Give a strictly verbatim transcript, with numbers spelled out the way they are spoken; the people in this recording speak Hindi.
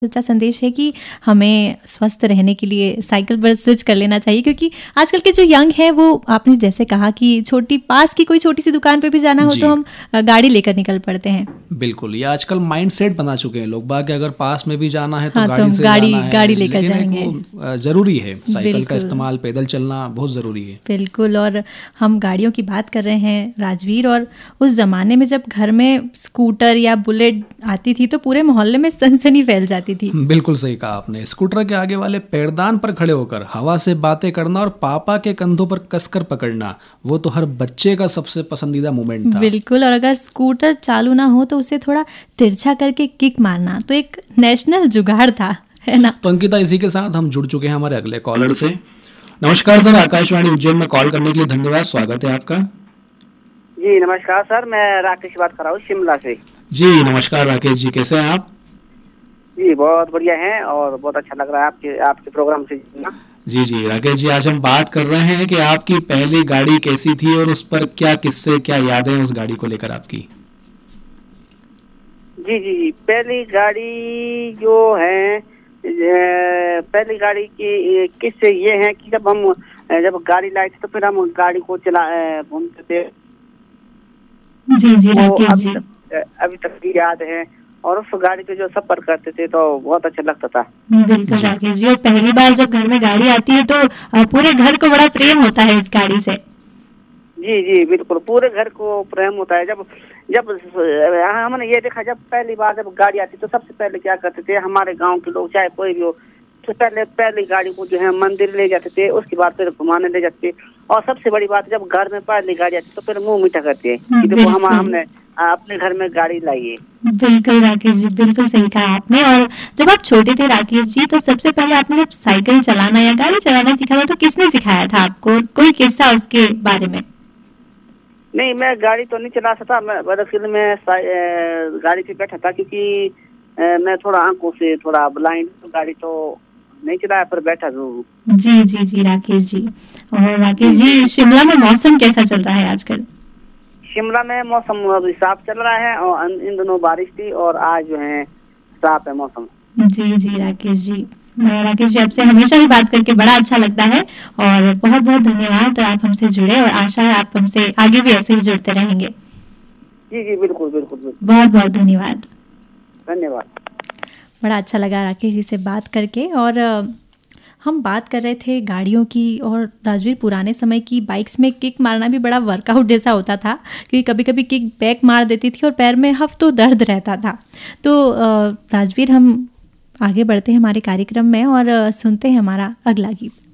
अच्छा संदेश है कि हमें स्वस्थ रहने के लिए साइकिल पर स्विच कर लेना चाहिए, क्योंकि आजकल के जो यंग हैं वो आपने जैसे कहा कि छोटी पास की कोई छोटी सी दुकान पे भी जाना हो तो हम गाड़ी लेकर निकल पड़ते हैं। बिल्कुल, ये आजकल माइंडसेट बना चुके हैं लोग बाग, अगर पास में भी जाना है तो हाँ, गाड़ी तो से गाड़ी जाना है, गाड़ी लेकर जाएंगे। जरूरी है साइकिल का इस्तेमाल, पैदल चलना बहुत जरूरी है। बिल्कुल। और हम गाड़ियों की बात कर रहे हैं राजवीर, और उस जमाने में जब घर में स्कूटर या बुलेट आती थी तो पूरे मोहल्ले में सनसनी फैल जाती थी। बिल्कुल सही कहा आपने। स्कूटर के आगे वाले पैरदान पर खड़े होकर हवा से बातें करना और पापा के कंधों पर कसकर पकड़ना, वो तो हर बच्चे का सबसे पसंदीदा मोमेंट था। बिल्कुल। और अगर स्कूटर चालू ना हो तो उसे थोड़ा तिरछा करके किक मारना तो एक नेशनल जुगाड़ था, है ना। तो अंकिता, इसी के साथ हम जुड़ चुके हैं हमारे अगले कॉलर से। नमस्कार सर, आकाशवाणी उज्जैन में कॉल करने के लिए धन्यवाद, स्वागत है आपका। जी नमस्कार सर, मैं राकेश बात कर रहा हूँ शिमला से। जी नमस्कार राकेश जी, कैसे हैं आप? जी बहुत बढ़िया हैं और बहुत अच्छा लग रहा है आपके आपके प्रोग्राम से। जी जी राकेश जी, आज हम बात कर रहे हैं कि आपकी पहली गाड़ी कैसी थी और उस पर क्या किस्से, क्या यादें हैं उस गाड़ी को लेकर आपकी। जी जी जी पहली गाड़ी जो है, पहली गाड़ी की किस्से ये हैं कि जब हम जब गाड़ी लाए थे तो फिर हम गाड़ी को चला घूमते थे। जी जी राकेश जी, अभी तक भी याद है, और उस गाड़ी पे जो सफर करते थे तो बहुत अच्छा लगता था। बिल्कुल राकेश जी, और पहली बार जब घर में गाड़ी आती है तो पूरे घर को बड़ा प्रेम होता है इस गाड़ी से। जी जी बिल्कुल, पूरे घर को प्रेम होता है। जब जब हमने ये देखा, जब पहली बार जब गाड़ी आती तो सबसे पहले क्या करते थे हमारे गांव के लोग, चाहे कोई भी हो, तो पहले पहली गाड़ी को जो है मंदिर ले जाते थे, उसके बाद फिर घुमाने ले जाते थे। और सबसे बड़ी बात, जब घर में पहली गाड़ी आती तो फिर मुंह मीठा करते हैं कि देखो हम हमने अपने घर में गाड़ी लाई है। बिल्कुल राकेश जी, बिल्कुल सही कहा आपने। और जब आप छोटे थे राकेश जी, तो सबसे पहले आपने जब साइकिल चलाना या गाड़ी चलाना सीखा था तो किसने सिखाया था आपको, कोई किस्सा उसके बारे में? नहीं, मैं गाड़ी तो नहीं चला सकता, मैं दरअसल में गाड़ी पे बैठा था क्योंकि मैं थोड़ा आंखों से थोड़ा ब्लाइंड, तो गाड़ी तो नहीं चलाया पर बैठा जरूर। जी जी जी राकेश जी। और राकेश जी, शिमला में मौसम कैसा चल रहा है आजकल? शिमला में मौसम अभी साफ चल रहा है और इन दिनों बारिश थी और आज जो है साफ है मौसम। जी जी राकेश जी, राकेश जी आपसे हमेशा ही बात करके बड़ा अच्छा लगता है और बहुत बहुत धन्यवाद, आप हमसे जुड़े और आशा है आप हमसे आगे भी ऐसे ही जुड़ते रहेंगे। जी जी बिल्कुल बिल्कुल बिल्कुल, बहुत बहुत धन्यवाद। धन्यवाद। बड़ा अच्छा लगा राकेश जी से बात करके। और हम बात कर रहे थे गाड़ियों की, और राजवीर पुराने समय की बाइक्स में किक मारना भी बड़ा वर्कआउट जैसा होता था, क्योंकि कभी कभी किक बैक मार देती थी और पैर में हफ्तों दर्द रहता था। तो राजवीर, हम आगे बढ़ते हैं हमारे कार्यक्रम में और सुनते हैं हमारा अगला गीत।